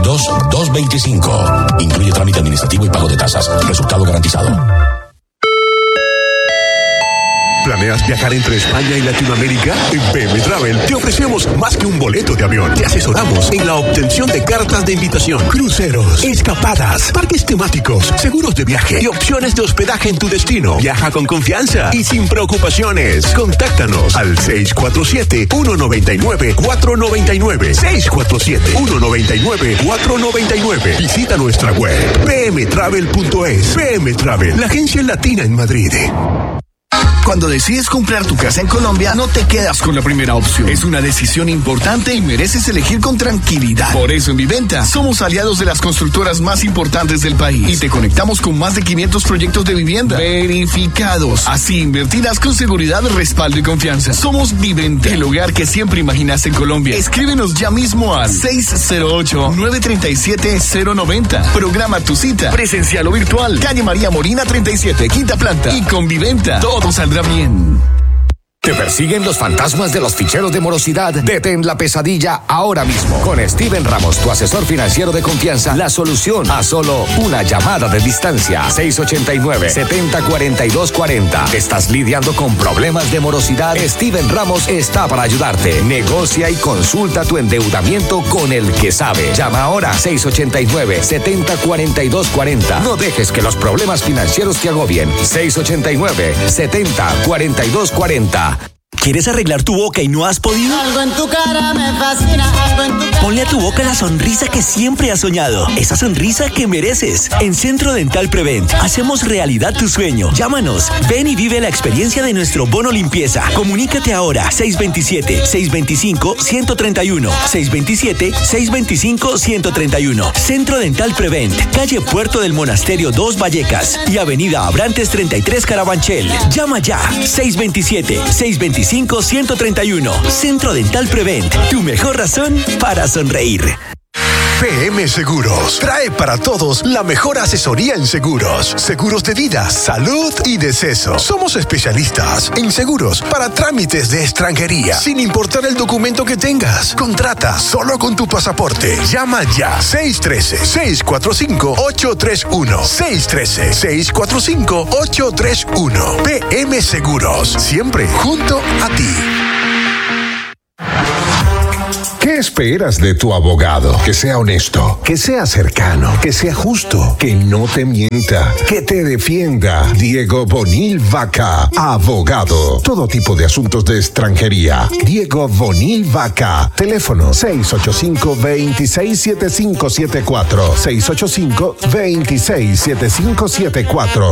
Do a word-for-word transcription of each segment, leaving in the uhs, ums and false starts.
dos dos veinticinco. Incluye trámite administrativo y pago de tasas. Resultado garantizado. ¿Planeas viajar entre España y Latinoamérica? En P M Travel te ofrecemos más que un boleto de avión. Te asesoramos en la obtención de cartas de invitación, cruceros, escapadas, parques temáticos, seguros de viaje y opciones de hospedaje en tu destino. Viaja con confianza y sin preocupaciones. Contáctanos al seis cuatro siete, uno nueve nueve, cuatro nueve nueve. seis cuatro siete, uno nueve nueve, cuatro nueve nueve. Visita nuestra web p m travel punto es. P M Travel, la agencia latina en Madrid. Cuando decides comprar tu casa en Colombia, no te quedas con la primera opción. Es una decisión importante y mereces elegir con tranquilidad. Por eso en Viventa somos aliados de las constructoras más importantes del país y te conectamos con más de quinientos proyectos de vivienda verificados. Así invertirás con seguridad, respaldo y confianza. Somos Viventa, el hogar que siempre imaginaste en Colombia. Escríbenos ya mismo al seis cero ocho, nueve tres siete, cero nueve cero. Programa tu cita, presencial o virtual. Calle María Morina treinta y siete, quinta planta. Y con Viventa todo saldrá bien. ¿Te persiguen los fantasmas de los ficheros de morosidad? Detén la pesadilla ahora mismo. Con Steven Ramos, tu asesor financiero de confianza, la solución a solo una llamada de distancia. seis ocho nueve, siete cero cuatro dos cuatro cero. ¿Estás lidiando con problemas de morosidad? Steven Ramos está para ayudarte. Negocia y consulta tu endeudamiento con el que sabe. Llama ahora seis ocho nueve, siete cero cuatro dos cuatro cero. No dejes que los problemas financieros te agobien. seis ocho nueve, siete cero cuatro dos cuatro cero. ¿Quieres arreglar tu boca y no has podido? Algo en tu cara me fascina, algo en tu cara. Ponle a tu boca la sonrisa que siempre has soñado. Esa sonrisa que mereces. En Centro Dental Prevent hacemos realidad tu sueño. Llámanos. Ven y vive la experiencia de nuestro bono limpieza. Comunícate ahora. seis dos siete, seis dos cinco, uno tres uno. seis dos siete, seis dos cinco, uno tres uno. Centro Dental Prevent. Calle Puerto del Monasterio dos Vallecas y Avenida Abrantes treinta y tres Carabanchel. Llama ya. seis dos siete, seis dos cinco, uno tres uno. Centro Dental Prevent, tu mejor razón para sonreír. P M Seguros trae para todos la mejor asesoría en seguros. Seguros de vida, salud y deceso. Somos especialistas en seguros para trámites de extranjería, sin importar el documento que tengas. Contrata solo con tu pasaporte. Llama ya. seis uno tres, seis cuatro cinco, ocho tres uno. seis uno tres, seis cuatro cinco, ocho tres uno. P M Seguros, siempre junto a ti. ¿Qué esperas de tu abogado? Que sea honesto, que sea cercano, que sea justo, que no te mienta, que te defienda. Diego Bonil Vaca, abogado. Todo tipo de asuntos de extranjería. Diego Bonil Vaca. Teléfono seis ocho cinco, dos seis siete cinco siete cuatro. seis ocho cinco, dos seis siete cinco siete cuatro.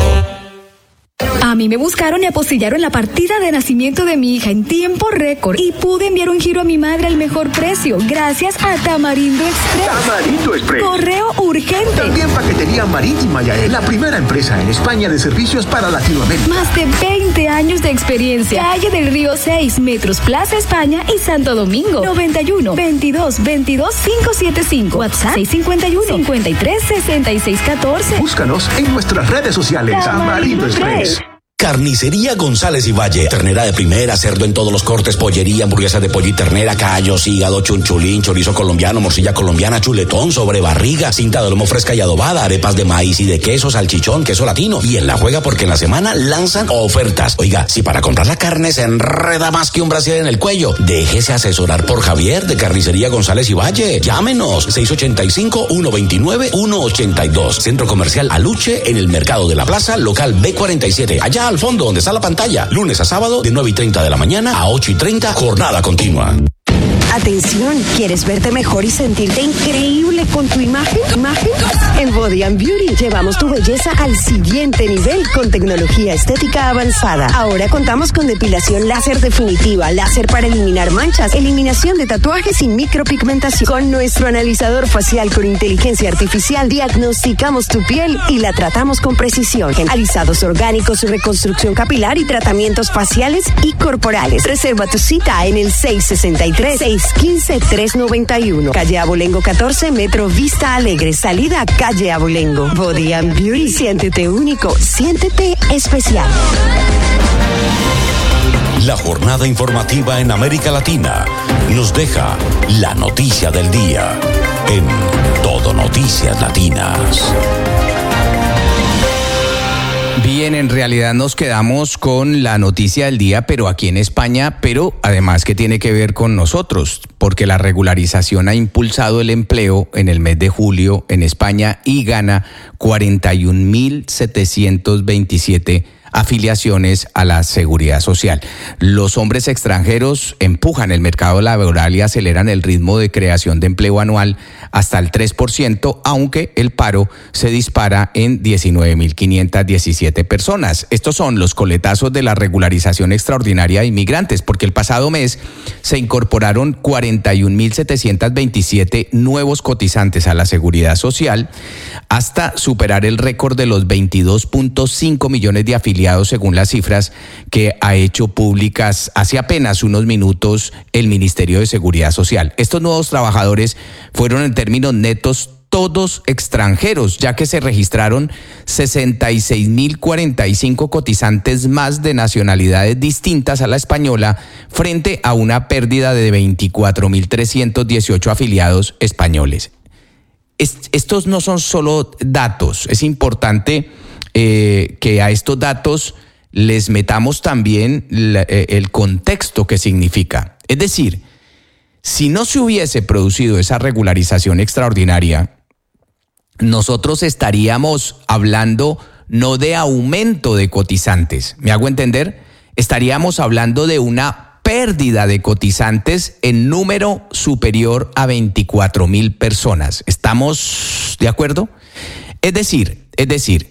A mí me buscaron y apostillaron la partida de nacimiento de mi hija en tiempo récord y pude enviar un giro a mi madre al mejor precio gracias a Tamarindo Express. Tamarindo Express. Correo urgente. También paquetería marítima Yael, la primera empresa en España de servicios para Latinoamérica. Más de veinte años de experiencia. Calle del Río seis, Metros Plaza España y Santo Domingo. noventa y uno, veintidós, veintidós, quinientos setenta y cinco. WhatsApp seis cinco uno, cincuenta y tres, sesenta y seis catorce. Búscanos en nuestras redes sociales. Tamarindo Express. Carnicería González y Valle. Ternera de primera, cerdo en todos los cortes, pollería, hamburguesa de pollo y ternera, callos, hígado, chunchulín, chorizo colombiano, morcilla colombiana, chuletón, sobrebarriga, cinta de lomo fresca y adobada, arepas de maíz y de queso, salchichón, queso latino. Y en la juega porque en la semana lanzan ofertas. Oiga, si para comprar la carne se enreda más que un brasier en el cuello, déjese asesorar por Javier de Carnicería González y Valle. Llámenos seis ocho cinco, uno dos nueve, uno ocho dos. Centro Comercial Aluche en el Mercado de la Plaza, local B cuarenta y siete. Allá al fondo donde está la pantalla, lunes a sábado de nueve y treinta de la mañana a ocho y treinta, jornada continua. Atención, ¿quieres verte mejor y sentirte increíble con tu imagen? ¿Imagen? En Body and Beauty llevamos tu belleza al siguiente nivel con tecnología estética avanzada. Ahora contamos con depilación láser definitiva, láser para eliminar manchas, eliminación de tatuajes y micropigmentación. Con nuestro analizador facial con inteligencia artificial diagnosticamos tu piel y la tratamos con precisión. Alisados orgánicos, reconstrucción capilar y tratamientos faciales y corporales. Reserva tu cita en el seis sesenta y tres, seis quince, tres noventa y uno. Calle Abolengo catorce, Metro Vista Alegre. Salida Calle Abolengo. Body and Beauty. Siéntete único. Siéntete especial. La jornada informativa en América Latina nos deja la noticia del día en todo Todo Noticias Latinas. Bien, en realidad nos quedamos con la noticia del día, pero aquí en España, pero además que tiene que ver con nosotros, porque la regularización ha impulsado el empleo en el mes de julio en España y gana cuarenta y un mil setecientos veintisiete afiliaciones a la seguridad social. Los hombres extranjeros empujan el mercado laboral y aceleran el ritmo de creación de empleo anual hasta el tres por ciento, aunque el paro se dispara en diecinueve mil quinientas diecisiete personas. Estos son los coletazos de la regularización extraordinaria de inmigrantes, porque el pasado mes se incorporaron cuarenta y un mil setecientos veintisiete nuevos cotizantes a la seguridad social, hasta superar el récord de los veintidós punto cinco millones de afiliados según las cifras que ha hecho públicas hace apenas unos minutos el Ministerio de Seguridad Social. Estos nuevos trabajadores fueron en términos netos todos extranjeros, ya que se registraron sesenta y seis mil cuarenta y cinco cotizantes más de nacionalidades distintas a la española, frente a una pérdida de veinticuatro mil trescientos dieciocho afiliados españoles. Est- estos no son solo datos, es importante Eh, que a estos datos les metamos también la, eh, el contexto que significa. Es decir, si no se hubiese producido esa regularización extraordinaria, nosotros estaríamos hablando no de aumento de cotizantes, ¿me hago entender? Estaríamos hablando de una pérdida de cotizantes en número superior a veinticuatro mil personas. ¿Estamos de acuerdo? Es decir, es decir,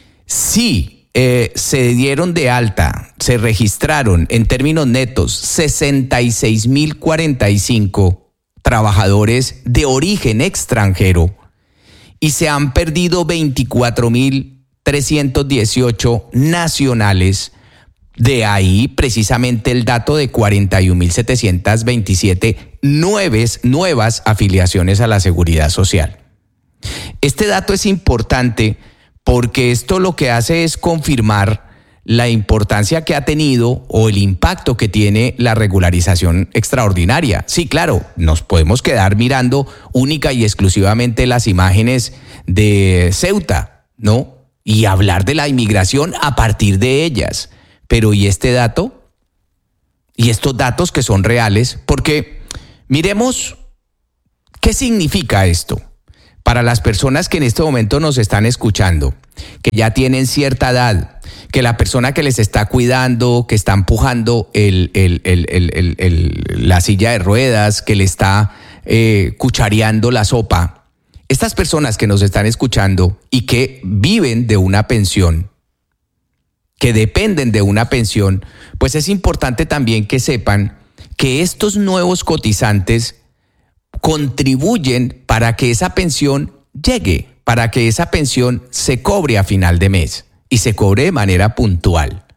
si eh, se dieron de alta, se registraron en términos netos sesenta y seis mil cuarenta y cinco trabajadores de origen extranjero y se han perdido veinticuatro mil trescientos dieciocho nacionales, de ahí precisamente el dato de cuarenta y un mil setecientos veintisiete nuevas, nuevas afiliaciones a la seguridad social. Este dato es importante porque esto lo que hace es confirmar la importancia que ha tenido o el impacto que tiene la regularización extraordinaria. Sí, claro, nos podemos quedar mirando única y exclusivamente las imágenes de Ceuta, ¿no? Y hablar de la inmigración a partir de ellas. Pero ¿y este dato? ¿Y estos datos que son reales? Porque miremos qué significa esto para las personas que en este momento nos están escuchando, que ya tienen cierta edad, que la persona que les está cuidando, que está empujando el, el, el, el, el, el, la silla de ruedas, que le está eh, cuchareando la sopa, estas personas que nos están escuchando y que viven de una pensión, que dependen de una pensión, pues es importante también que sepan que estos nuevos cotizantes contribuyen para que esa pensión llegue, para que esa pensión se cobre a final de mes y se cobre de manera puntual.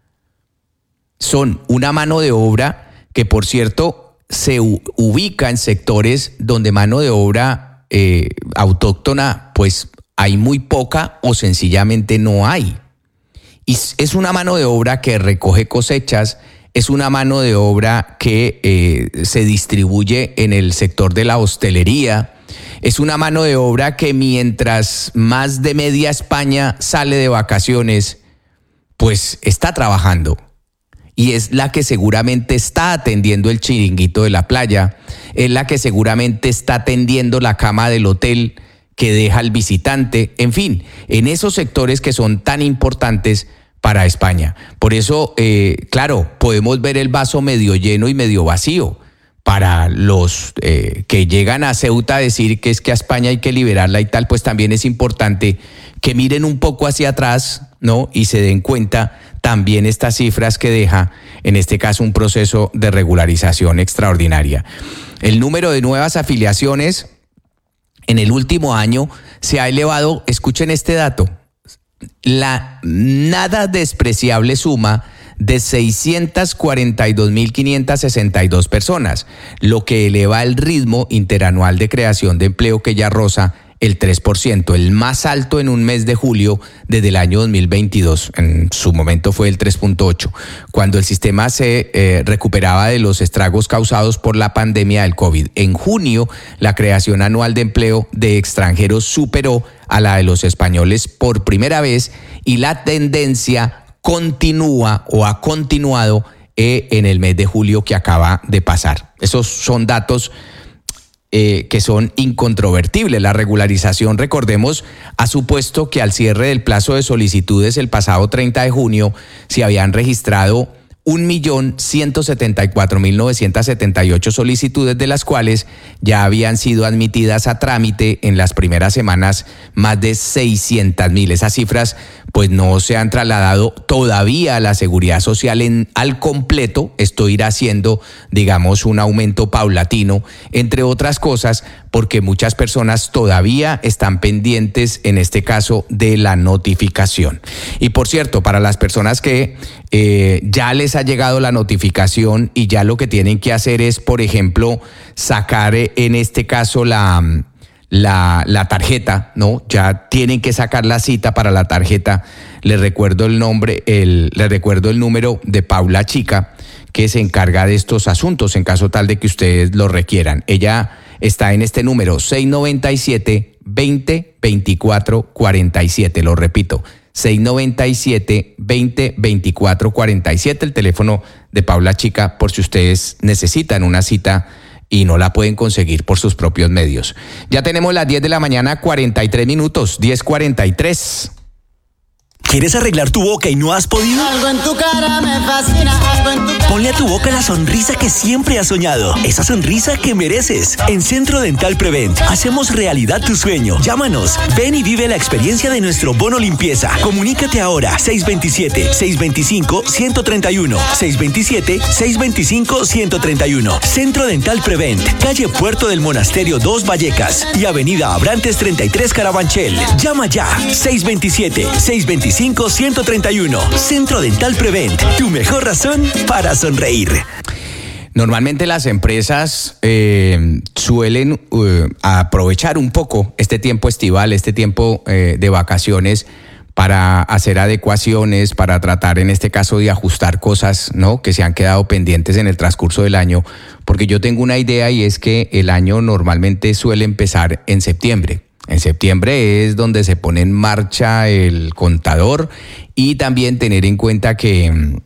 Son una mano de obra que, por cierto, se u- ubica en sectores donde mano de obra eh, autóctona pues hay muy poca o sencillamente no hay. Y es una mano de obra que recoge cosechas, es una mano de obra que eh, se distribuye en el sector de la hostelería, es una mano de obra que mientras más de media España sale de vacaciones, pues está trabajando. Y es la que seguramente está atendiendo el chiringuito de la playa, es la que seguramente está atendiendo la cama del hotel que deja al visitante, en fin, en esos sectores que son tan importantes para España. Por eso, eh, claro, podemos ver el vaso medio lleno y medio vacío. Para los eh, que llegan a Ceuta a decir que es que a España hay que liberarla y tal, pues también es importante que miren un poco hacia atrás, ¿no? Y se den cuenta también estas cifras que deja, en este caso, un proceso de regularización extraordinaria. El número de nuevas afiliaciones en el último año se ha elevado, escuchen este dato, la nada despreciable suma de seiscientas cuarenta y dos mil quinientas sesenta y dos personas, lo que eleva el ritmo interanual de creación de empleo que ya roza el tres por ciento, el más alto en un mes de julio desde el año dos mil veintidós. En su momento fue el tres punto ocho, cuando el sistema se eh, recuperaba de los estragos causados por la pandemia del COVID. En junio, la creación anual de empleo de extranjeros superó a la de los españoles por primera vez y la tendencia continúa o ha continuado eh, en el mes de julio que acaba de pasar. Esos son datos Eh, que son incontrovertibles. La regularización, recordemos, ha supuesto que al cierre del plazo de solicitudes el pasado treinta de junio se habían registrado un millón ciento setenta y cuatro mil novecientos setenta y ocho solicitudes, de las cuales ya habían sido admitidas a trámite en las primeras semanas más de seiscientas mil. Esas cifras pues no se han trasladado todavía a la Seguridad Social en, al completo. Esto irá siendo, digamos, un aumento paulatino, entre otras cosas, porque muchas personas todavía están pendientes, en este caso, de la notificación. Y por cierto, para las personas que eh, ya les ha llegado la notificación y ya lo que tienen que hacer es, por ejemplo, sacar eh, en este caso la... La, la tarjeta, ¿no? Ya tienen que sacar la cita para la tarjeta. Les recuerdo el nombre, el, les recuerdo el número de Paula Chica, que se encarga de estos asuntos en caso tal de que ustedes lo requieran. Ella está en este número seis noventa y siete, veinte, veinticuatro, cuarenta y siete. Lo repito, seis noventa y siete, veinte, veinticuatro, cuarenta y siete, el teléfono de Paula Chica, por si ustedes necesitan una cita y no la pueden conseguir por sus propios medios. Ya tenemos las diez de la mañana, cuarenta y tres minutos, diez cuarenta y tres. ¿Quieres arreglar tu boca y no has podido? Algo en tu cara me fascina, algo en tu cara. Ponle a tu boca la sonrisa que siempre has soñado, esa sonrisa que mereces. En Centro Dental Prevent hacemos realidad tu sueño. Llámanos, ven y vive la experiencia de nuestro bono limpieza. Comunícate ahora, seis dos siete, seis dos cinco, uno tres uno, seis dos siete, seis dos cinco, uno tres uno. Centro Dental Prevent, calle Puerto del Monasterio dos Vallecas y avenida Abrantes treinta y tres Carabanchel. Llama ya, seis dos siete, seis dos cinco, uno tres uno. Centro Dental Prevent, tu mejor razón para sonreír. Normalmente las empresas eh, suelen uh, aprovechar un poco este tiempo estival, este tiempo eh, de vacaciones, para hacer adecuaciones, para tratar en este caso de ajustar cosas, ¿no?, que se han quedado pendientes en el transcurso del año, porque yo tengo una idea y es que el año normalmente suele empezar en septiembre. En septiembre es donde se pone en marcha el contador, y también tener en cuenta que,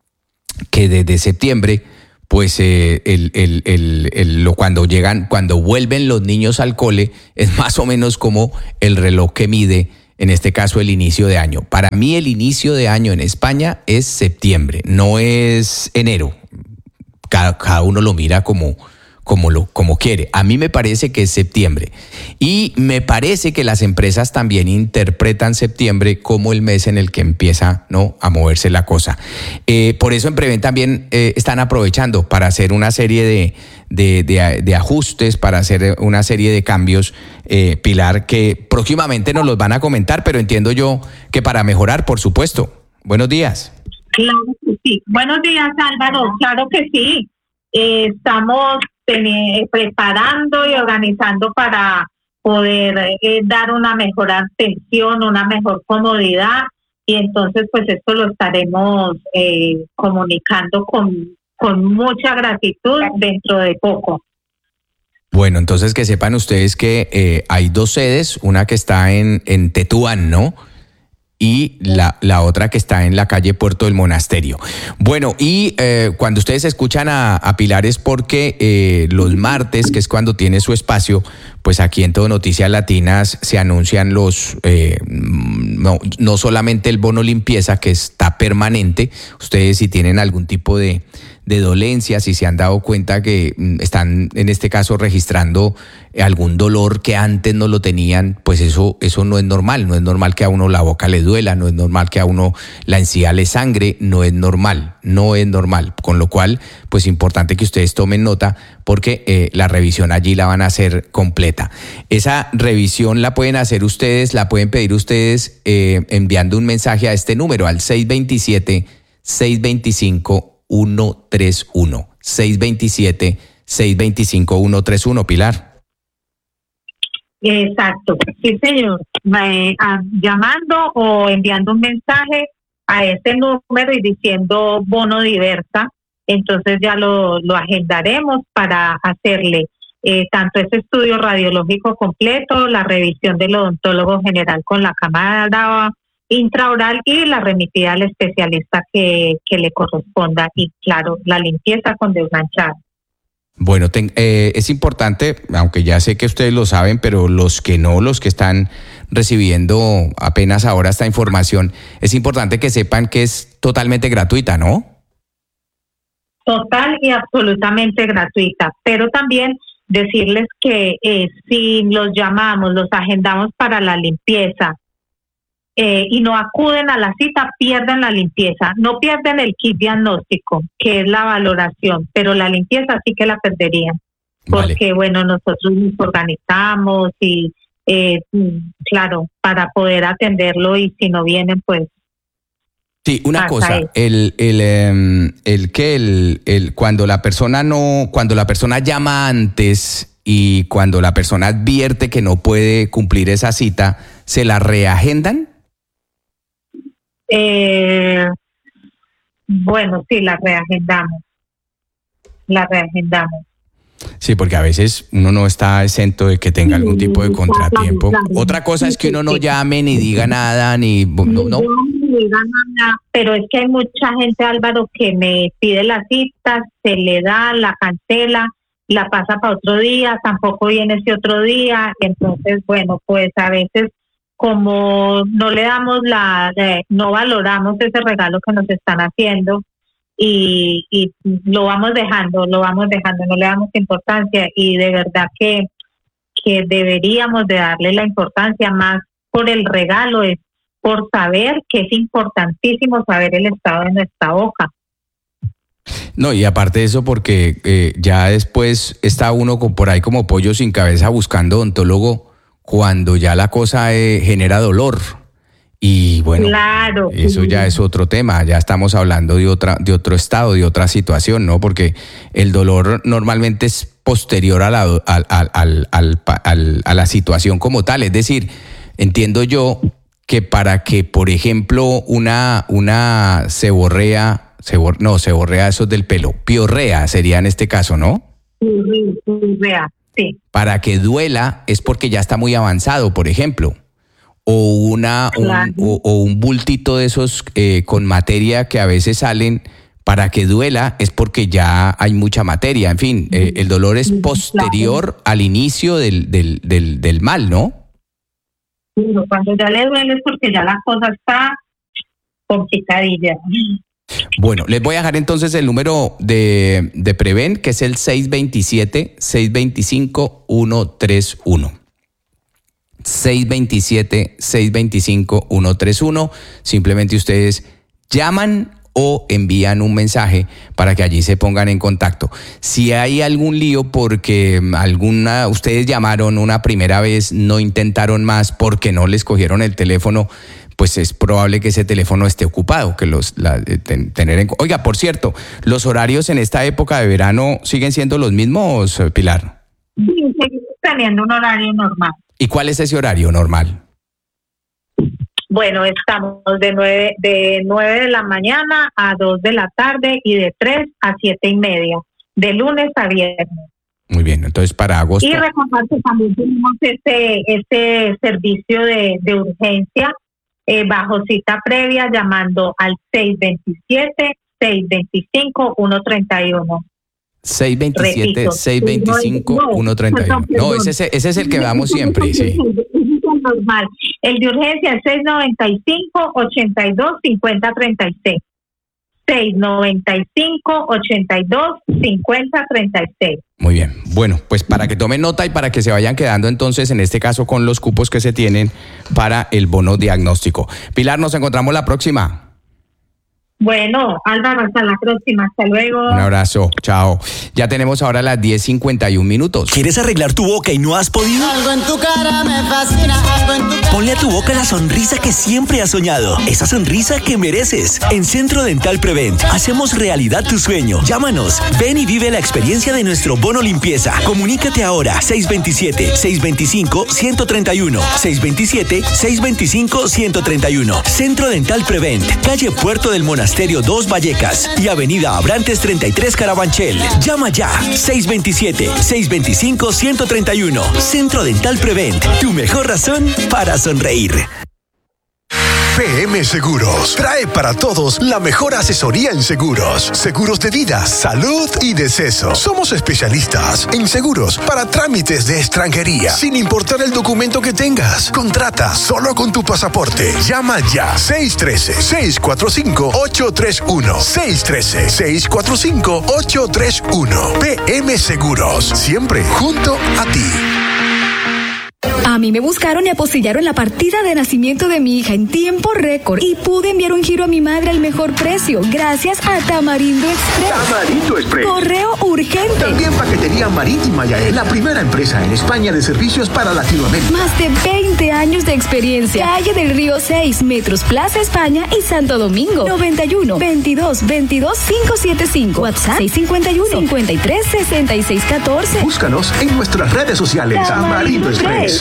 que desde septiembre, pues eh, el, el, el, el, lo, cuando llegan, cuando vuelven los niños al cole, es más o menos como el reloj que mide, en este caso, el inicio de año. Para mí el inicio de año en España es septiembre, no es enero. Cada, cada uno lo mira como... Como, lo, como quiere. A mí me parece que es septiembre. Y me parece que las empresas también interpretan septiembre como el mes en el que empieza, ¿no?, a moverse la cosa. Eh, por eso en Prevent también eh, están aprovechando para hacer una serie de, de, de, de ajustes, para hacer una serie de cambios, eh, Pilar, que próximamente nos los van a comentar, pero entiendo yo que para mejorar, por supuesto. Buenos días. Claro que sí. Buenos días, Álvaro. Claro que sí. Eh, estamos Ten, preparando y organizando para poder eh, dar una mejor atención, una mejor comodidad, y entonces pues esto lo estaremos eh, comunicando con, con mucha gratitud dentro de poco. Bueno, entonces que sepan ustedes que eh, hay dos sedes, una que está en, en Tetuán, ¿no?, y la, la otra que está en la calle Puerto del Monasterio. Bueno, y eh, cuando ustedes escuchan a, a Pilar es porque eh, los martes, que es cuando tiene su espacio, pues aquí en Todo Noticias Latinas se anuncian los, eh, no, no solamente el bono limpieza, que está permanente. Ustedes, si tienen algún tipo de, de dolencia, si se han dado cuenta que están en este caso registrando algún dolor que antes no lo tenían, pues eso, eso no es normal. No es normal que a uno la boca le duela, no es normal que a uno la encía le sangre, no es normal, no es normal. Con lo cual, pues importante que ustedes tomen nota, porque eh, la revisión allí la van a hacer completa. Esa revisión la pueden hacer ustedes, la pueden pedir ustedes eh, enviando un mensaje a este número, al seis dos siete, seis dos cinco, uno tres uno. seis dos siete, seis dos cinco, uno tres uno, Pilar. Exacto, sí señor, Me, a, llamando o enviando un mensaje a este número y diciendo bono diversa, entonces ya lo, lo agendaremos para hacerle eh, tanto ese estudio radiológico completo, la revisión del odontólogo general con la cámara intraoral y la remitida al especialista que, que le corresponda y claro, la limpieza con desmanchar. Bueno, ten, eh, es importante, aunque ya sé que ustedes lo saben, pero los que no, los que están recibiendo apenas ahora esta información, es importante que sepan que es totalmente gratuita, ¿no? Total y absolutamente gratuita, pero también decirles que eh, si los llamamos, los agendamos para la limpieza eh, y no acuden a la cita, pierden la limpieza, no pierden el kit diagnóstico, que es la valoración, pero la limpieza sí que la perderían, porque vale. bueno, nosotros nos organizamos y eh, claro, para poder atenderlo y si no vienen, pues sí, una cosa, el el el, el que el, el cuando la persona no cuando la persona llama antes y cuando la persona advierte que no puede cumplir esa cita, ¿se la reagendan? Eh, bueno, sí, la reagendamos. La reagendamos. Sí, porque a veces uno no está exento de que tenga algún tipo de contratiempo. Otra cosa es que uno no llame ni diga nada ni no, no. Pero es que hay mucha gente, Álvaro, que me pide la cita, se le da, la cancela, la pasa para otro día, tampoco viene ese otro día, entonces bueno, pues a veces como no le damos la, eh, no valoramos ese regalo que nos están haciendo y, y lo vamos dejando, lo vamos dejando, no le damos importancia y de verdad que, que deberíamos de darle la importancia más por el regalo, es por saber que es importantísimo saber el estado de nuestra boca. No, y aparte de eso, porque eh, ya después está uno con, por ahí como pollo sin cabeza buscando odontólogo cuando ya la cosa eh, genera dolor. Y bueno, claro, eso sí. ya es otro tema, ya estamos hablando de otra, de otro estado, de otra situación, ¿no? Porque el dolor normalmente es posterior a la, al, al, al, al, al, a la situación como tal. Es decir, entiendo yo que para que, por ejemplo, una, una seborrea, sebor, no, seborrea, eso es del pelo, piorrea sería en este caso, ¿no? Sí, piorrea, sí. Para que duela es porque ya está muy avanzado, por ejemplo. O, una, claro. un, o, o un bultito de esos eh, con materia que a veces salen, para que duela es porque ya hay mucha materia. En fin, eh, el dolor es posterior claro. al inicio del, del, del, del mal, ¿no? Pero cuando ya le duele es porque ya la cosa está complicadilla. Bueno, les voy a dejar entonces el número de, de Preven, que es el seis dos siete, seis dos cinco, uno tres uno. seis dos siete, seis dos cinco, uno tres uno. Simplemente ustedes llaman o envían un mensaje para que allí se pongan en contacto. Si hay algún lío porque alguna ustedes llamaron una primera vez, no intentaron más porque no les cogieron el teléfono, pues es probable que ese teléfono esté ocupado, que los la, ten, tener en, oiga, por cierto, los horarios en esta época de verano siguen siendo los mismos, Pilar. Sí, seguimos teniendo un horario normal. ¿Y cuál es ese horario normal? Bueno, estamos de nueve, de nueve de la mañana a dos de la tarde y de tres a siete y media, de lunes a viernes. Muy bien, entonces para agosto. Y recordar que también tenemos este, este servicio de, de urgencia eh, bajo cita previa llamando al seis dos siete, seis dos cinco, uno tres uno. seis dos siete, seis dos cinco, uno tres uno. No, ese, ese es el que damos siempre, sí. Normal. El de urgencia es seis noventa y cinco, ochenta y dos, cincuenta treinta y seis. seis noventa y cinco, ochenta y dos, cincuenta treinta y seis. Muy bien. Bueno, pues para que tomen nota y para que se vayan quedando entonces, en este caso, con los cupos que se tienen para el bono diagnóstico. Pilar, nos encontramos la próxima. Bueno, Álvaro, hasta la próxima. Hasta luego. Un abrazo. Chao. Ya tenemos ahora las diez cincuenta y un minutos. ¿Quieres arreglar tu boca y no has podido? Algo en tu cara me fascina, algo en tu cara. Ponle a tu boca la sonrisa que siempre has soñado. Esa sonrisa que mereces. En Centro Dental Prevent hacemos realidad tu sueño. Llámanos. Ven y vive la experiencia de nuestro bono limpieza. Comunícate ahora. seis dos siete, seis dos cinco, uno tres uno. seis dos siete, seis dos cinco, uno tres uno. Centro Dental Prevent. Calle Puerto del Monasterio dos Vallecas y Avenida Abrantes treinta y tres Carabanchel. Llama ya. seis dos siete, seis dos cinco, uno tres uno. Centro Dental Prevent. Tu mejor razón para sonreír. P M Seguros trae para todos la mejor asesoría en seguros, seguros de vida, salud y deceso. Somos especialistas en seguros para trámites de extranjería, sin importar el documento que tengas. Contrata solo con tu pasaporte. Llama ya seis uno tres, seis cuatro cinco, ocho tres uno. seis uno tres, seis cuatro cinco, ocho tres uno. P M Seguros, siempre junto a ti. A mí me buscaron y apostillaron la partida de nacimiento de mi hija en tiempo récord y pude enviar un giro a mi madre al mejor precio gracias a Tamarindo Express. Tamarindo Express. Correo urgente. También paquetería marítima Yael, la primera empresa en España de servicios para Latinoamérica. Más de veinte años de experiencia. Calle del Río seis, Metros Plaza España y Santo Domingo. noventa y uno, veintidós, veintidós, quinientos setenta y cinco. WhatsApp seis cinco uno, cinco tres, sesenta y seis catorce. Búscanos en nuestras redes sociales. Tamarindo Express.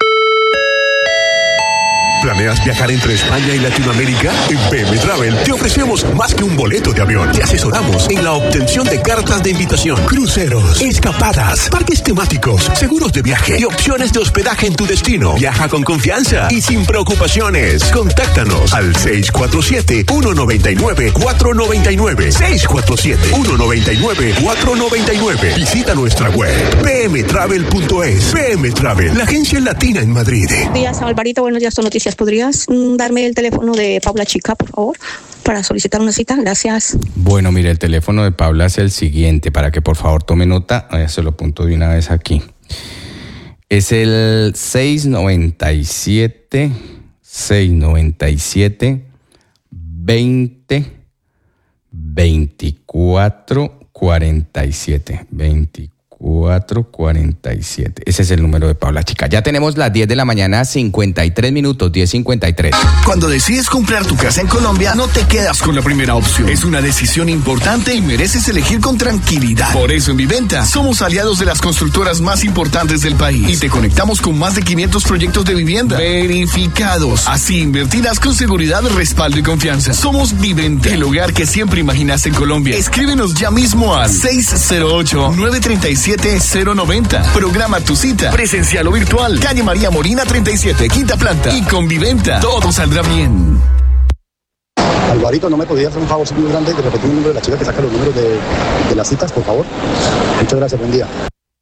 ¿Planeas viajar entre España y Latinoamérica? En P M Travel te ofrecemos más que un boleto de avión. Te asesoramos en la obtención de cartas de invitación, cruceros, escapadas, parques temáticos, seguros de viaje y opciones de hospedaje en tu destino. Viaja con confianza y sin preocupaciones. Contáctanos al seis cuatro siete, uno nueve nueve, cuatro nueve nueve. seis cuatro siete, uno nueve nueve, cuatro nueve nueve. Visita nuestra web p m travel punto es. P M Travel, la agencia latina en Madrid. Buenos días, Alvarito. Buenos días, son noticias. ¿Podrías mm, darme el teléfono de Paula Chica, por favor, para solicitar una cita? Gracias. Bueno, mire, el teléfono de Paula es el siguiente, para que por favor tome nota. Ya se lo apunto de una vez aquí. Es el seis nueve siete, seis nueve siete, veinte, veinticuatro, cuarenta y siete. veinticuatro, cuarenta y siete. Ese es el número de Paula Chica. Ya tenemos las diez de la mañana, cincuenta y tres minutos, diez cincuenta y tres. Cuando decides comprar tu casa en Colombia, no te quedas con la primera opción. Es una decisión importante y mereces elegir con tranquilidad. Por eso en Viventa somos aliados de las constructoras más importantes del país y te conectamos con más de quinientos proyectos de vivienda verificados. Así invertirás con seguridad, respaldo y confianza. Somos Viventa, el hogar que siempre imaginaste en Colombia. Escríbenos ya mismo al seis cero ocho, nueve tres siete, cero noventa. Programa tu cita, presencial o virtual. Calle María Molina treinta y siete, quinta planta. Y con Viventa, todo saldrá bien. Alvarito, ¿no me podías hacer un favor muy grande de repetir el número de la chica que saca los números de, de las citas, por favor? Muchas gracias, buen día.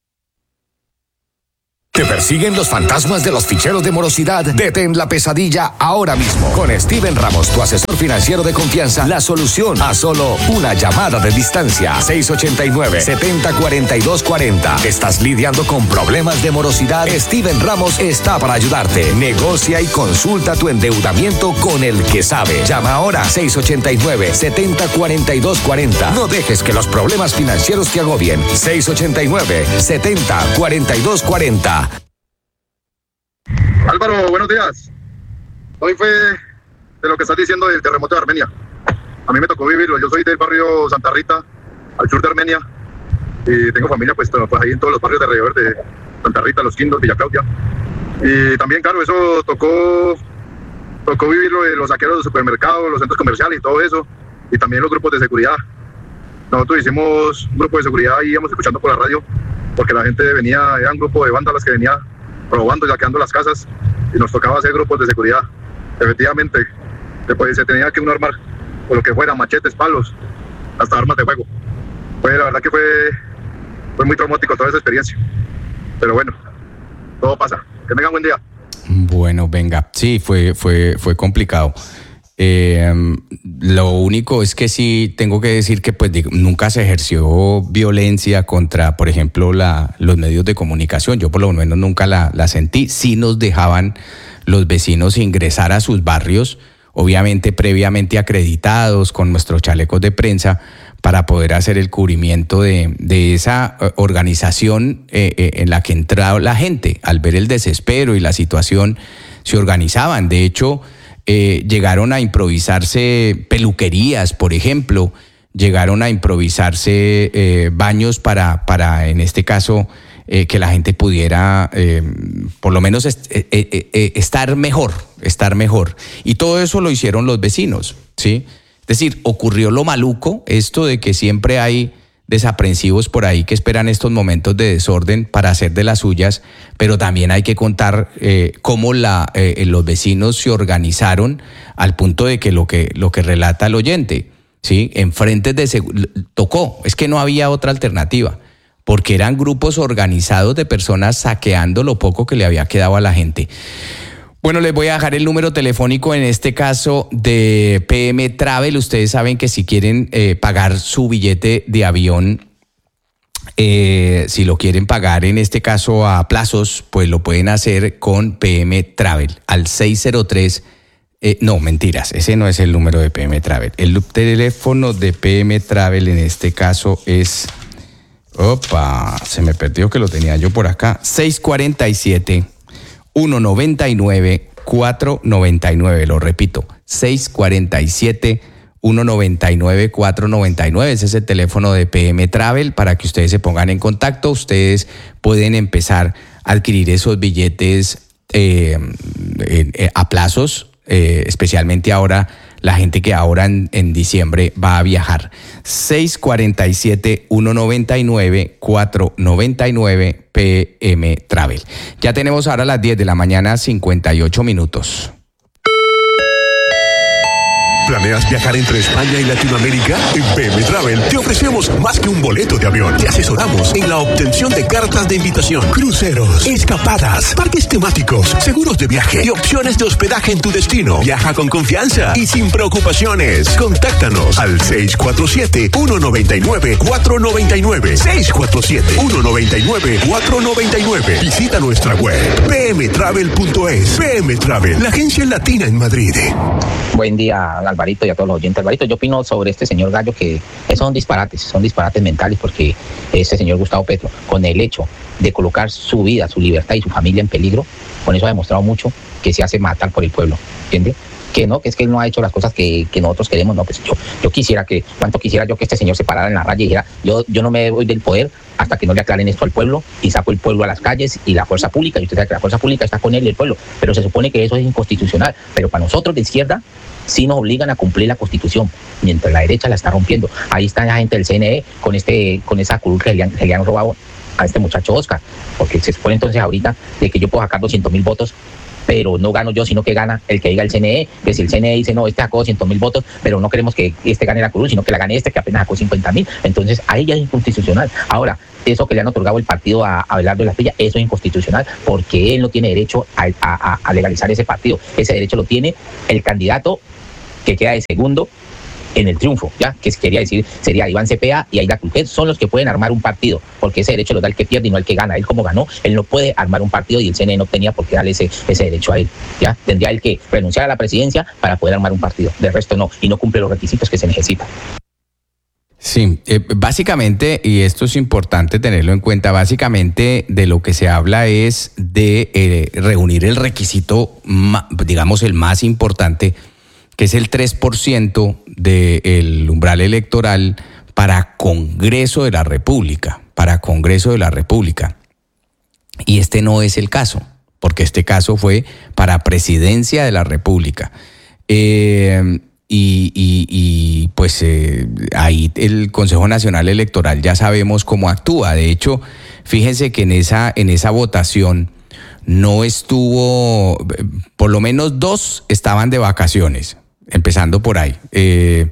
¿Te persiguen los fantasmas de los ficheros de morosidad? Detén la pesadilla ahora mismo. Con Steven Ramos, tu asesor financiero de confianza, la solución a solo una llamada de distancia. seis ocho nueve, siete cero, cuatro dos cuatro cero. ¿Estás lidiando con problemas de morosidad? Steven Ramos está para ayudarte. Negocia y consulta tu endeudamiento con el que sabe. Llama ahora seis ocho nueve, siete cero, cuatro dos cuatro cero. No dejes que los problemas financieros te agobien. seis ocho nueve, siete cero, cuatro dos cuatro cero. Álvaro, buenos días. Hoy fue de lo que estás diciendo del terremoto de Armenia. A mí me tocó vivirlo. Yo soy del barrio Santa Rita, al sur de Armenia. Y tengo familia pues, pues ahí en todos los barrios de alrededor de Santa Rita, Los Quindos, Villa Claudia. Y también, claro, eso tocó, tocó vivirlo de los saqueros de supermercados, los centros comerciales y todo eso. Y también los grupos de seguridad. Nosotros hicimos un grupo de seguridad y íbamos escuchando por la radio, porque la gente venía, era un grupo de vándalas que venía robando y saqueando las casas, y nos tocaba hacer grupos de seguridad. Efectivamente, después se tenía que uno armar por lo que fuera, machetes, palos, hasta armas de fuego. Pues la verdad que fue, fue muy traumático toda esa experiencia. Pero bueno, todo pasa. Que tengan buen día. Bueno, venga, sí, fue, fue, fue complicado. Eh, lo único es que sí tengo que decir que pues nunca se ejerció violencia contra, por ejemplo, la, los medios de comunicación. Yo por lo menos nunca la, la sentí. Sí nos dejaban los vecinos ingresar a sus barrios, obviamente previamente acreditados con nuestros chalecos de prensa, para poder hacer el cubrimiento de, de esa organización eh, eh, en la que entraba la gente. Al ver el desespero y la situación, se organizaban. De hecho, eh, llegaron a improvisarse peluquerías, por ejemplo, llegaron a improvisarse eh, baños para, para, en este caso, eh, que la gente pudiera, eh, por lo menos, est- eh, eh, eh, estar mejor, estar mejor. Y todo eso lo hicieron los vecinos, ¿sí? Es decir, ocurrió lo maluco, esto de que siempre hay desaprensivos por ahí que esperan estos momentos de desorden para hacer de las suyas, pero también hay que contar eh, cómo la, eh, los vecinos se organizaron al punto de que lo que, lo que relata el oyente, ¿sí? En frentes de segu- tocó, es que no había otra alternativa, porque eran grupos organizados de personas saqueando lo poco que le había quedado a la gente. Bueno, les voy a dejar el número telefónico en este caso de P M Travel. Ustedes saben que si quieren eh, pagar su billete de avión, eh, si lo quieren pagar en este caso a plazos, pues lo pueden hacer con P M Travel al seis cero tres. Eh, no, mentiras, ese no es el número de P M Travel. El teléfono de P M Travel en este caso es... Opa, se me perdió que lo tenía yo por acá. seis cuatro siete, uno nueve nueve, cuatro nueve nueve, lo repito, seis cuatro siete, uno nueve nueve, cuatro nueve nueve, ese es el teléfono de P M Travel para que ustedes se pongan en contacto. Ustedes pueden empezar a adquirir esos billetes eh, eh, a plazos, eh, especialmente ahora la gente que ahora en, en diciembre va a viajar. seis cuatro siete, uno nueve nueve, cuatro nueve nueve, P M Travel. Ya tenemos ahora las diez de la mañana, cincuenta y ocho minutos. ¿Planeas viajar entre España y Latinoamérica? En P M Travel te ofrecemos más que un boleto de avión. Te asesoramos en la obtención de cartas de invitación, cruceros, escapadas, parques temáticos, seguros de viaje y opciones de hospedaje en tu destino. Viaja con confianza y sin preocupaciones. Contáctanos al seis cuatro siete, uno nueve nueve, cuatro nueve nueve. seis cuatro siete, uno nueve nueve, cuatro nueve nueve. Visita nuestra web p m travel punto es. P M Travel, la agencia latina en Madrid. Buen día, Alvarito, y a todos los oyentes. Alvarito, yo opino sobre este señor Gallo que esos son disparates, son disparates mentales, porque este señor Gustavo Petro, con el hecho de colocar su vida, su libertad y su familia en peligro, con eso ha demostrado mucho que se hace matar por el pueblo, ¿entiende? Que no, que es que él no ha hecho las cosas que, que nosotros queremos, no, pues yo, yo quisiera que, cuánto quisiera yo que este señor se parara en la raya y dijera, yo, yo no me voy del poder hasta que no le aclaren esto al pueblo, y saco el pueblo a las calles y la fuerza pública, y usted sabe que la fuerza pública está con él y el pueblo, pero se supone que eso es inconstitucional, pero para nosotros de izquierda sí nos obligan a cumplir la Constitución, mientras la derecha la está rompiendo. Ahí está la gente del C N E con este, con esa curul que le han, que le han robado a este muchacho Oscar, porque se supone entonces ahorita de que yo puedo sacar doscientos mil votos, pero no gano yo, sino que gana el que diga el C N E, que si el C N E dice, no, este sacó doscientos mil votos, pero no queremos que este gane la curul, sino que la gane este, que apenas sacó cincuenta mil, entonces ahí ya es inconstitucional. Ahora, eso que le han otorgado el partido a Abelardo de la Espriella, eso es inconstitucional, porque él no tiene derecho a, a, a legalizar ese partido, ese derecho lo tiene el candidato que queda de segundo en el triunfo, ya que quería decir sería Iván Cepeda y Aida Cruz, son los que pueden armar un partido, porque ese derecho lo da el que pierde y no el que gana. Él como ganó, él no puede armar un partido y el C N E no tenía por qué darle ese, ese derecho a él, ya tendría él que renunciar a la presidencia para poder armar un partido, de resto no, y no cumple los requisitos que se necesitan. Sí, eh, básicamente, y esto es importante tenerlo en cuenta, básicamente de lo que se habla es de eh, reunir el requisito, digamos, el más importante, que es el tres por ciento del umbral electoral para Congreso de la República, para Congreso de la República. Y este no es el caso, porque este caso fue para Presidencia de la República. Eh, y, y, y pues eh, ahí el Consejo Nacional Electoral ya sabemos cómo actúa. De hecho, fíjense que en esa, en esa votación no estuvo, por lo menos dos estaban de vacaciones. Empezando por ahí. Eh,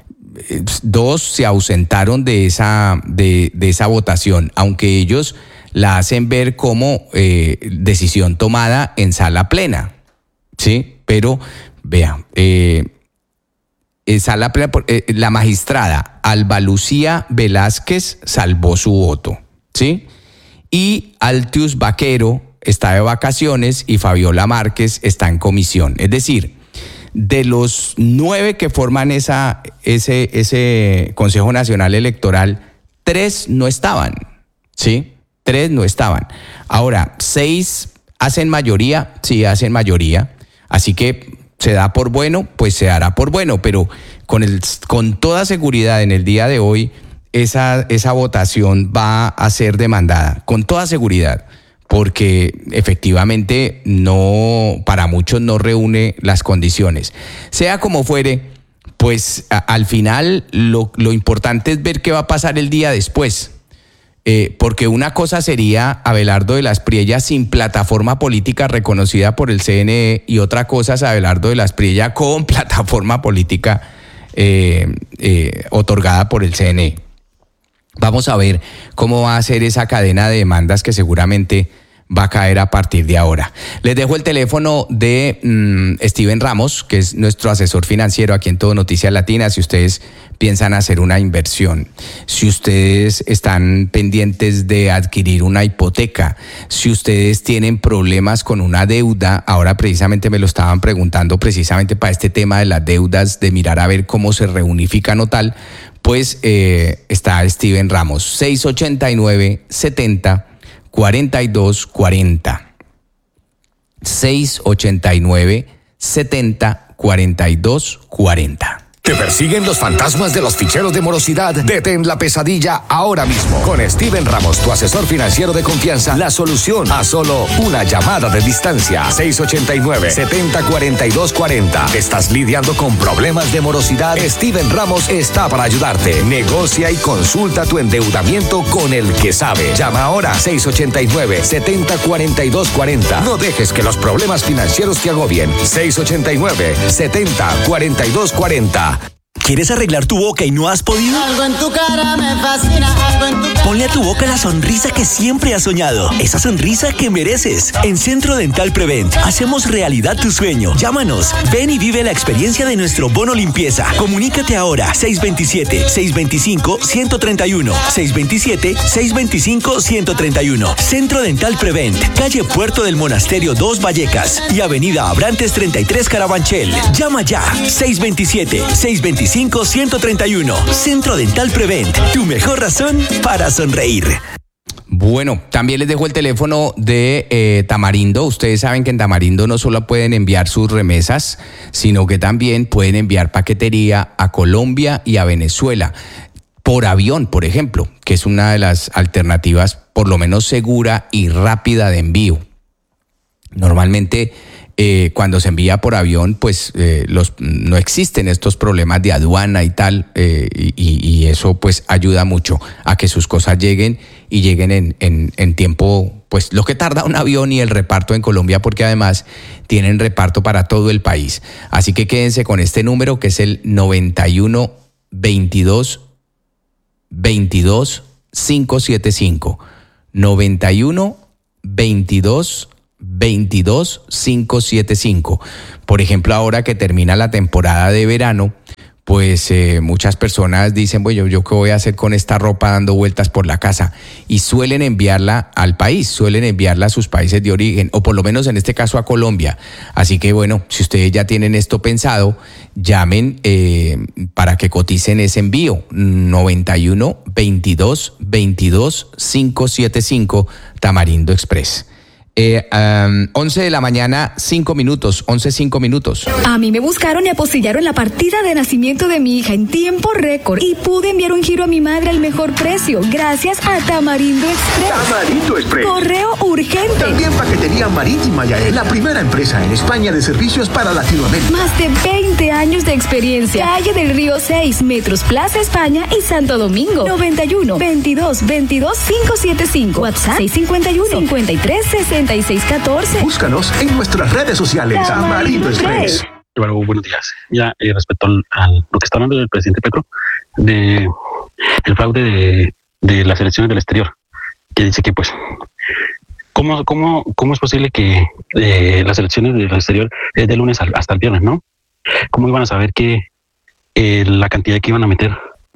dos se ausentaron de esa, de, de esa votación, aunque ellos la hacen ver como eh, decisión tomada en sala plena. ¿Sí? Pero, vea, eh, en sala plena, eh, la magistrada Alba Lucía Velázquez salvó su voto. ¿Sí? Y Altius Vaquero está de vacaciones y Fabiola Márquez está en comisión. Es decir, de los nueve que forman esa, ese, ese Consejo Nacional Electoral, tres no estaban, ¿sí? Tres no estaban. Ahora, seis hacen mayoría, sí hacen mayoría, así que se da por bueno, pues se dará por bueno, pero con, el, con toda seguridad en el día de hoy, esa, esa votación va a ser demandada, con toda seguridad, porque efectivamente no, para muchos no reúne las condiciones. Sea como fuere, pues a, al final lo, lo importante es ver qué va a pasar el día después. Eh, porque una cosa sería Abelardo de las Priellas sin plataforma política reconocida por el C N E y otra cosa es Abelardo de las Priellas con plataforma política eh, eh, otorgada por el C N E. Vamos a ver cómo va a ser esa cadena de demandas que seguramente va a caer a partir de ahora. Les dejo el teléfono de mmm, Steven Ramos, que es nuestro asesor financiero aquí en Todo Noticias Latina, si ustedes piensan hacer una inversión, si ustedes están pendientes de adquirir una hipoteca, si ustedes tienen problemas con una deuda, ahora precisamente me lo estaban preguntando precisamente para este tema de las deudas, de mirar a ver cómo se reunifican o tal, pues eh, está Steven Ramos, seis ochenta y nueve, setenta, cuarenta y dos cuarenta. seis ochenta y nueve, setenta, cuarenta y dos cuarenta. ¿Te persiguen los fantasmas de los ficheros de morosidad? Detén la pesadilla ahora mismo. Con Steven Ramos, tu asesor financiero de confianza, la solución a solo una llamada de distancia. seis ochenta y nueve, setenta, cuarenta y dos cuarenta. ¿Estás lidiando con problemas de morosidad? Steven Ramos está para ayudarte. Negocia y consulta tu endeudamiento con el que sabe. Llama ahora seis ochenta y nueve, setenta, cuarenta y dos cuarenta. No dejes que los problemas financieros te agobien. seis ochenta y nueve, setenta, cuarenta y dos cuarenta. ¿Quieres arreglar tu boca y no has podido? Algo en tu cara me fascina, algo en tu cara. Ponle a tu boca la sonrisa que siempre has soñado. Esa sonrisa que mereces. En Centro Dental Prevent hacemos realidad tu sueño. Llámanos. Ven y vive la experiencia de nuestro bono limpieza. Comunícate ahora. seis dos siete, seis dos cinco, uno tres uno. seis dos siete, seis dos cinco, uno tres uno. Centro Dental Prevent. Calle Puerto del Monasterio dos Vallecas y Avenida Abrantes treinta y tres Carabanchel. Llama ya. seis dos siete, seis dos cinco, uno tres uno. Centro Dental Prevent, tu mejor razón para sonreír. Bueno, también les dejo el teléfono de eh, Tamarindo. Ustedes saben que en Tamarindo no solo pueden enviar sus remesas, sino que también pueden enviar paquetería a Colombia y a Venezuela. Por avión, por ejemplo, que es una de las alternativas por lo menos segura y rápida de envío. Normalmente Eh, cuando se envía por avión, pues eh, los, no existen estos problemas de aduana y tal, eh, y, y eso pues ayuda mucho a que sus cosas lleguen y lleguen en, en, en tiempo, pues lo que tarda un avión y el reparto en Colombia, porque además tienen reparto para todo el país. Así que quédense con este número que es el noventa y uno, veintidós, veintidós, quinientos setenta y cinco. noventa y uno, veintidós, veintidós, quinientos setenta y cinco. Por ejemplo, ahora que termina la temporada de verano, pues eh, muchas personas dicen, bueno, ¿yo qué voy a hacer con esta ropa dando vueltas por la casa? Y suelen enviarla al país, suelen enviarla a sus países de origen, o por lo menos en este caso a Colombia. Así que bueno, si ustedes ya tienen esto pensado, llamen eh, para que coticen ese envío. noventa y uno, veintidós, veintidós, quinientos setenta y cinco, Tamarindo Express. Eh, um, once de la mañana, cinco minutos, once, cinco minutos. A mí me buscaron y apostillaron la partida de nacimiento de mi hija en tiempo récord y pude enviar un giro a mi madre al mejor precio gracias a Tamarindo Express. Tamarindo Express. Correo urgente. También paquetería marítima Yael, la primera empresa en España de servicios para Latinoamérica. Más de veinte años de experiencia. Calle del Río seis, Metros Plaza España y Santo Domingo. noventa y uno, veintidós, veintidós, quinientos setenta y cinco. WhatsApp seis cincuenta y uno, cincuenta y tres, sesenta y seis catorce. Búscanos en nuestras redes sociales. Tamarindo Express. Bueno, buenos días. Ya eh, respecto al, al lo que está hablando el presidente Petro de el fraude de, de las elecciones del exterior, que dice que pues cómo cómo cómo es posible que eh, las elecciones del exterior es de lunes al, hasta el viernes, ¿no? ¿Cómo iban a saber que eh, la cantidad que iban a meter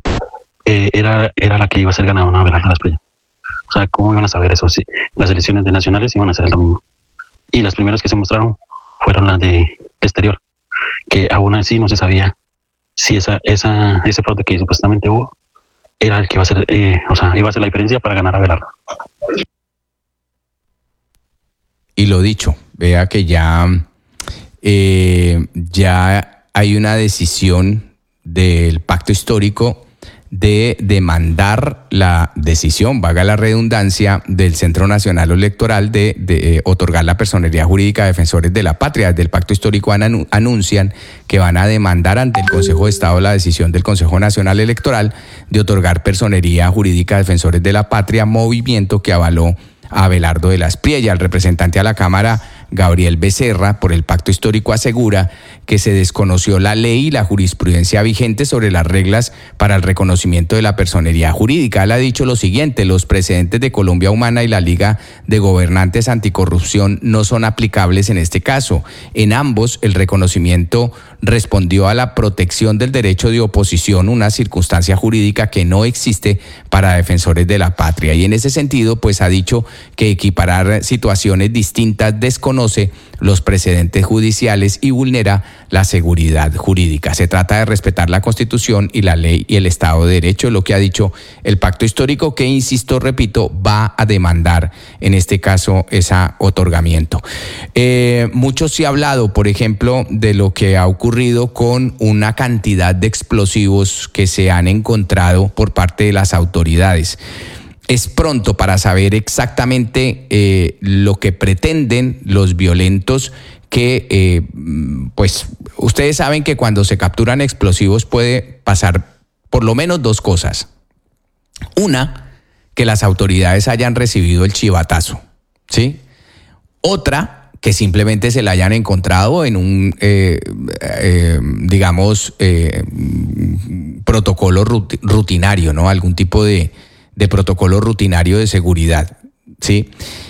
eh, era era la que iba a ser ganadora de las playas? O sea, ¿cómo iban a saber eso? Sí, las elecciones de nacionales iban a ser el domingo. Y las primeras que se mostraron fueron las de exterior, que aún así no se sabía si esa, esa, ese fraude que supuestamente hubo era el que iba a ser, eh, o sea, iba a ser la diferencia para ganar a Abelardo. Y lo dicho, vea que ya, eh, ya hay una decisión del pacto histórico de demandar la decisión, valga la redundancia, del Centro Nacional Electoral de, de eh, otorgar la personería jurídica a defensores de la patria. Desde el pacto histórico anu- anuncian que van a demandar ante el Consejo de Estado la decisión del Consejo Nacional Electoral de otorgar personería jurídica a defensores de la patria, movimiento que avaló a Abelardo de las Priella. El representante a la Cámara, Gabriel Becerra, por el pacto histórico, asegura que se desconoció la ley y la jurisprudencia vigente sobre las reglas para el reconocimiento de la personería jurídica. Él ha dicho lo siguiente: los precedentes de Colombia Humana y la Liga de Gobernantes Anticorrupción no son aplicables en este caso. En ambos, el reconocimiento respondió a la protección del derecho de oposición, una circunstancia jurídica que no existe para defensores de la patria. Y en ese sentido, pues ha dicho que equiparar situaciones distintas desconoce los precedentes judiciales y vulnera la seguridad jurídica. Se trata de respetar la Constitución y la ley y el Estado de Derecho, lo que ha dicho el pacto histórico, que, insisto, repito, va a demandar en este caso ese otorgamiento. Eh, mucho se ha hablado, por ejemplo, de lo que ha ocurrido con una cantidad de explosivos que se han encontrado por parte de las autoridades. Es pronto para saber exactamente eh, lo que pretenden los violentos, que eh, pues ustedes saben que cuando se capturan explosivos puede pasar por lo menos dos cosas. Una, que las autoridades hayan recibido el chivatazo, ¿sí? Otra, que simplemente se la hayan encontrado en un, eh, eh, digamos, eh, protocolo rutinario, ¿no? Algún tipo de de protocolo rutinario de seguridad, ¿sí?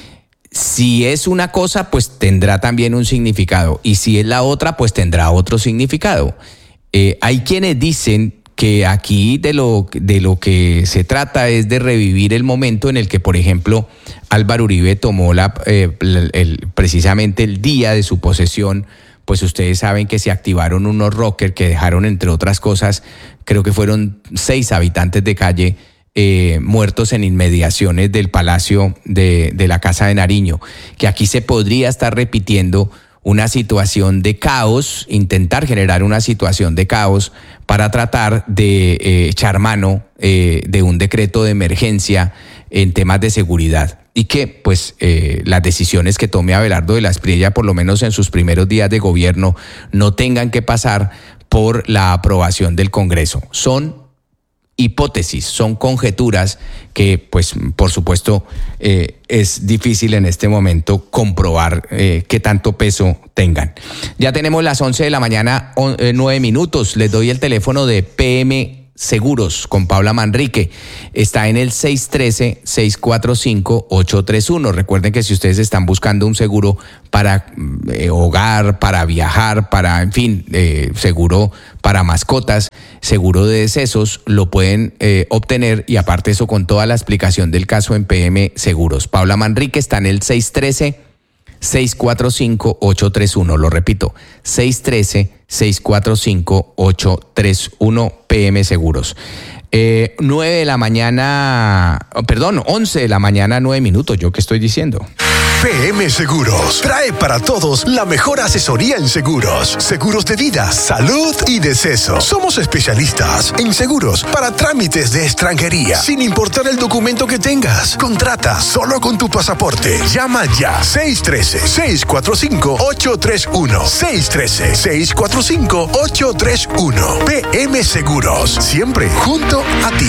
Si es una cosa, pues tendrá también un significado, y si es la otra, pues tendrá otro significado. Eh, hay quienes dicen que aquí de lo, de lo que se trata es de revivir el momento en el que, por ejemplo, Álvaro Uribe tomó la, eh, el, el, precisamente el día de su posesión. Pues ustedes saben que se activaron unos rockers que dejaron, entre otras cosas, creo que fueron seis habitantes de calle Eh, muertos en inmediaciones del Palacio de, de la Casa de Nariño, que aquí se podría estar repitiendo una situación de caos, intentar generar una situación de caos para tratar de eh, echar mano eh, de un decreto de emergencia en temas de seguridad, y que pues eh, las decisiones que tome Abelardo de las Priella, por lo menos en sus primeros días de gobierno, no tengan que pasar por la aprobación del Congreso. Son hipótesis, son conjeturas que, pues, por supuesto, eh, es difícil en este momento comprobar eh, qué tanto peso tengan. Ya tenemos las once de la mañana, nueve minutos. Les doy el teléfono de P M Seguros con Paula Manrique. Está en el seis uno tres, seis cuatro cinco, ocho tres uno. Recuerden que si ustedes están buscando un seguro para eh, hogar, para viajar, para, en fin, eh, seguro para mascotas, seguro de decesos, lo pueden eh, obtener, y aparte eso con toda la explicación del caso en P M Seguros. Paula Manrique está en el seis uno tres, seis cuatro cinco, ocho tres uno. Lo repito, seis uno tres, seis cuatro cinco, ocho tres uno, P M Seguros. Eh, nueve de la mañana, oh, perdón, once de la mañana, nueve minutos. ¿Yo qué estoy diciendo? P M Seguros trae para todos la mejor asesoría en seguros. Seguros de vida, salud y deceso. Somos especialistas en seguros para trámites de extranjería, sin importar el documento que tengas. Contrata solo con tu pasaporte. Llama ya. seis uno tres, seis cuatro cinco, ocho tres uno. seis uno tres, seis cuatro cinco, ocho tres uno. P M Seguros. Siempre junto a ti.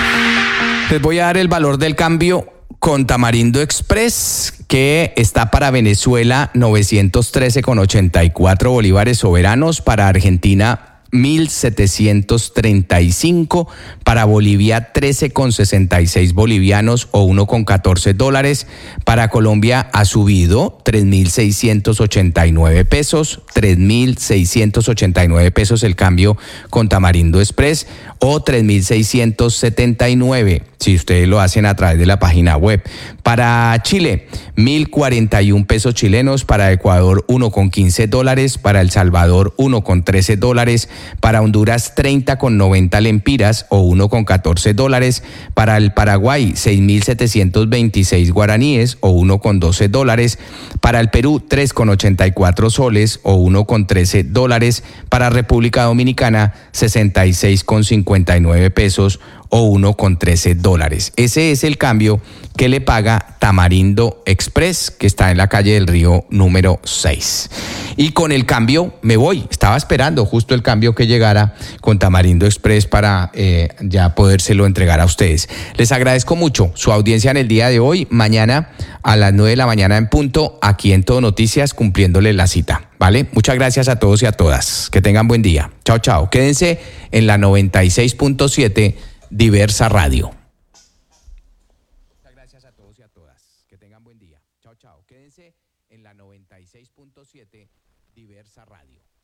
Les voy a dar el valor del cambio con Tamarindo Express, que está para Venezuela novecientos trece con ochenta y cuatro bolívares soberanos, para Argentina mil setecientos treinta y cinco, para Bolivia trece con sesenta y seis bolivianos o uno con catorce dólares, para Colombia ha subido tres mil seiscientos ochenta y nueve pesos, tres mil seiscientos ochenta y nueve pesos el cambio con Tamarindo Express, o tres mil seiscientos setenta y nueve, si ustedes lo hacen a través de la página web. Para Chile, mil cuarenta y un pesos chilenos. Para Ecuador, uno con quince dólares. Para El Salvador, uno con trece dólares. Para Honduras, treinta con noventa lempiras o uno con catorce dólares. Para el Paraguay, seis mil setecientos veintiséis guaraníes o uno con doce dólares. Para el Perú, tres con ochenta y cuatro soles o uno con trece dólares. Para República Dominicana, sesenta y seis con cincuenta y nueve pesos o uno con trece dólares. Ese es el cambio que le paga Tamarindo Express, que está en la calle del Río número seis. Y con el cambio me voy. Estaba esperando justo el cambio que llegara con Tamarindo Express para eh, ya podérselo entregar a ustedes. Les agradezco mucho su audiencia en el día de hoy. Mañana a las nueve de la mañana en punto, aquí en Todo Noticias, cumpliéndole la cita. ¿Vale? Muchas gracias a todos y a todas. Que tengan buen día. Chao, chao. Quédense en la noventa y seis punto siete Diversa Radio. Muchas gracias a todos y a todas. Que tengan buen día. Chao, chao. Quédense en la noventa y seis punto siete Diversa Radio.